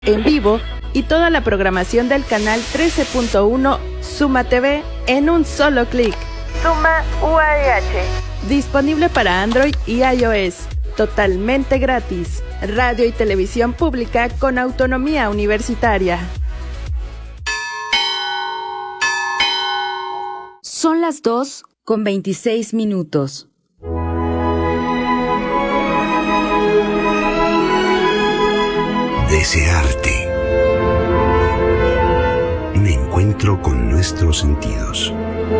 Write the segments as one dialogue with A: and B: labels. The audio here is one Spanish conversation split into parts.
A: en vivo y toda la programación del canal 13.1 Suma TV en un solo clic. Suma UAH. Disponible para Android y iOS. Totalmente gratis. Radio y televisión pública con autonomía universitaria.
B: Son las 2:26.
C: Desearte. Un encuentro con nuestros sentidos.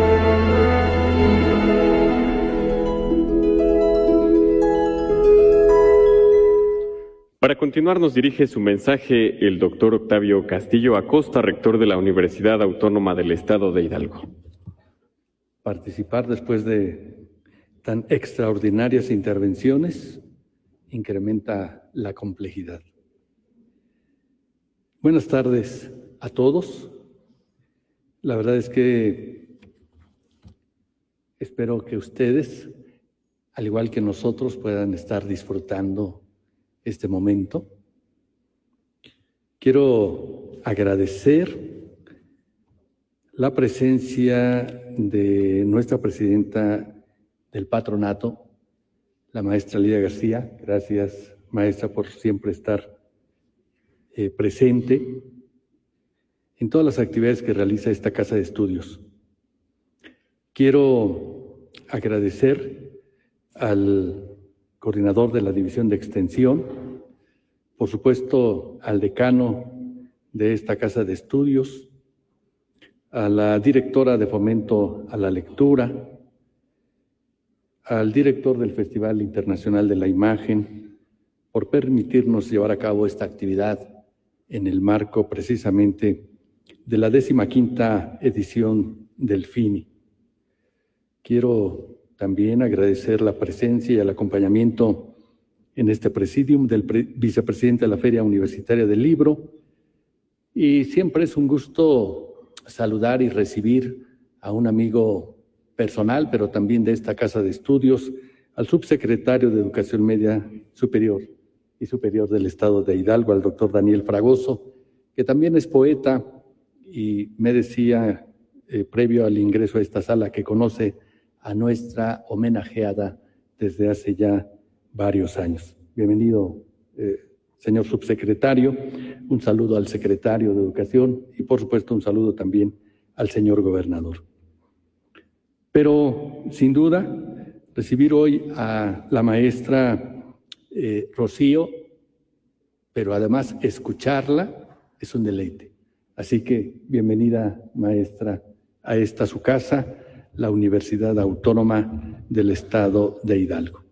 D: Para continuar nos dirige su mensaje el doctor Octavio Castillo Acosta, rector de la Universidad Autónoma del Estado de Hidalgo.
E: Participar después de tan extraordinarias intervenciones incrementa la complejidad. Buenas tardes a todos. La verdad es que espero que ustedes, al igual que nosotros, puedan estar disfrutando este momento. Quiero agradecer la presencia de nuestra presidenta del patronato, la maestra Lidia García. Gracias, maestra, por siempre estar presente en todas las actividades que realiza esta casa de estudios. Quiero agradecer al coordinador de la División de Extensión, por supuesto al decano de esta casa de estudios, a la directora de Fomento a la Lectura, al director del Festival Internacional de la Imagen, por permitirnos llevar a cabo esta actividad en el marco precisamente de la 15ª edición del FINI. Quiero también agradecer la presencia y el acompañamiento en este presidium del vicepresidente de la Feria Universitaria del Libro, y siempre es un gusto saludar y recibir a un amigo personal, pero también de esta casa de estudios, al subsecretario de Educación Media Superior y Superior del Estado de Hidalgo, al doctor Daniel Fragoso, que también es poeta y me decía, previo al ingreso a esta sala, que conoce a nuestra homenajeada desde hace ya varios años. Bienvenido, señor subsecretario. Un saludo al secretario de Educación y, por supuesto, un saludo también al señor gobernador. Pero, sin duda, recibir hoy a la maestra Rocío, pero además escucharla es un deleite. Así que bienvenida, maestra, a esta su casa, la Universidad Autónoma del Estado de Hidalgo.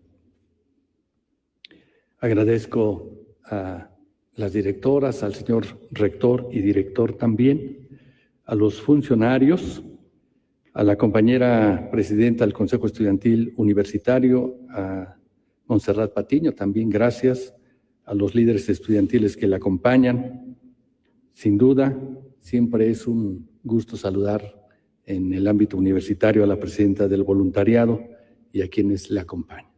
E: Agradezco a las directoras, al señor rector y director también, a los funcionarios, a la compañera presidenta del Consejo Estudiantil Universitario, a Montserrat Patiño, también gracias a los líderes estudiantiles que le acompañan. Sin duda, siempre es un gusto saludar en el ámbito universitario a la presidenta del voluntariado y a quienes le acompañan.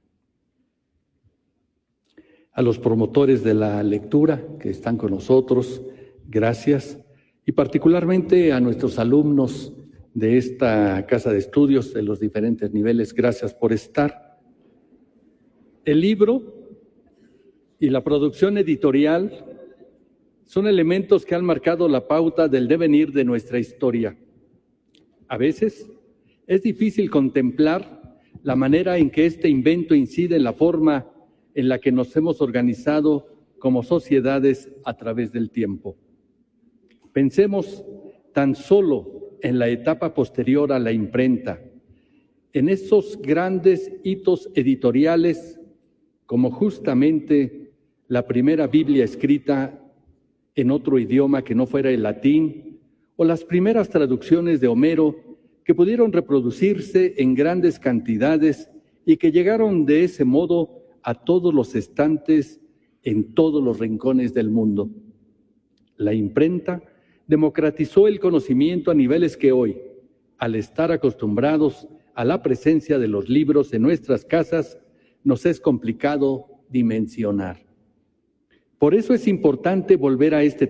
E: A los promotores de la lectura que están con nosotros, gracias, y particularmente a nuestros alumnos de esta casa de estudios de los diferentes niveles, gracias por estar. El libro y la producción editorial son elementos que han marcado la pauta del devenir de nuestra historia. A veces es difícil contemplar la manera en que este invento incide en la forma en la que nos hemos organizado como sociedades a través del tiempo. Pensemos tan solo en la etapa posterior a la imprenta, en esos grandes hitos editoriales como justamente la primera Biblia escrita en otro idioma que no fuera el latín, o las primeras traducciones de Homero que pudieron reproducirse en grandes cantidades y que llegaron de ese modo a todos los estantes en todos los rincones del mundo. La imprenta democratizó el conocimiento a niveles que hoy, al estar acostumbrados a la presencia de los libros en nuestras casas, nos es complicado dimensionar. Por eso es importante volver a este